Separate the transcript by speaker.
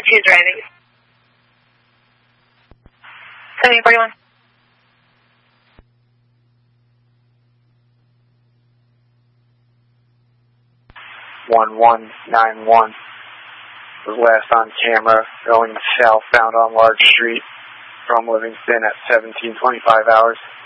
Speaker 1: Who's driving? 7841.
Speaker 2: 1191 was last on camera going southbound on Large Street from Livingston at 17:25 hours.